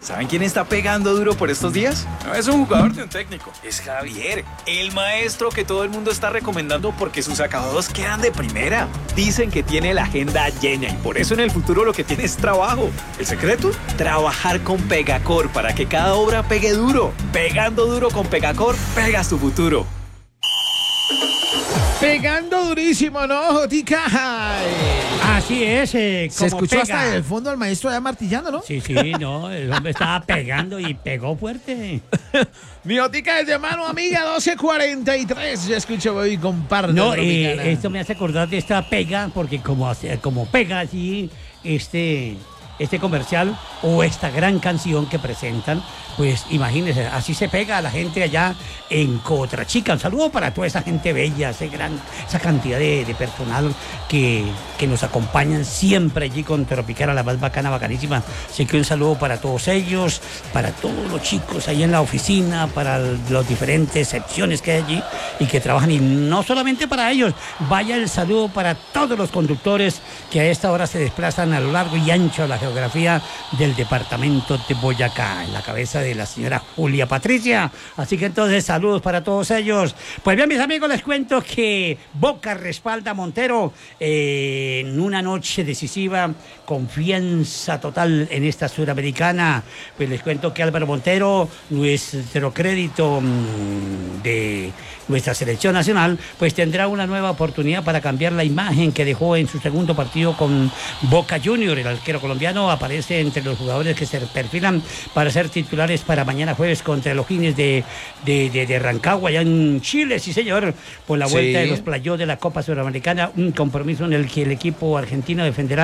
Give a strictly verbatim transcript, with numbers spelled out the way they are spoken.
¿Saben quién está pegando duro por estos días? No es un jugador de un técnico, es Javier, el maestro que todo el mundo está recomendando porque sus acabados quedan de primera. Dicen que tiene la agenda llena y por eso en el futuro lo que tiene es trabajo. ¿El secreto? Trabajar con Pegacor para que cada obra pegue duro. Pegando duro con Pegacor, pegas tu futuro. Pegando durísimo, ¿no, Jotica? Ay. Así es. Eh, Se como escuchó pega. hasta el fondo al maestro allá martillando, ¿no? Sí, sí, no, el hombre estaba pegando y pegó fuerte. Mi Jotica es de mano amiga doce cuarenta y tres. Ya escucho, voy y comparto. No, Tropicana. eh, esto me hace acordar de esta pega, porque como, hace- como pega así este, este comercial o esta gran canción que presentan, pues imagínense, así se pega a la gente allá en Cotrachica. Un saludo para toda esa gente bella, ese gran, esa cantidad de, de personal que, que nos acompañan siempre allí con Tropicana, la más bacana, bacanísima. Así que un saludo para todos ellos, para todos los chicos ahí en la oficina, para las diferentes secciones que hay allí y que trabajan. Y no solamente para ellos, vaya el saludo para todos los conductores que a esta hora se desplazan a lo largo y ancho de la geografía del departamento de Boyacá, en la cabeza de la señora Julia Patricia. Así que entonces saludos para todos ellos. Pues bien, mis amigos, les cuento que Boca respalda a Montero eh, en una noche decisiva, confianza total en esta Suramericana. Pues les cuento que Álvaro Montero, nuestro crédito mmm, de nuestra selección nacional, pues tendrá una nueva oportunidad para cambiar la imagen que dejó en su segundo partido con Boca Junior. El arquero colombiano aparece entre los jugadores que se perfilan para ser titulares para mañana jueves contra los O'Higgins de, de, de, de Rancagua, allá en Chile, sí señor, por la vuelta Sí. de los playoffs de la Copa Suramericana, un compromiso en el que el equipo argentino defenderá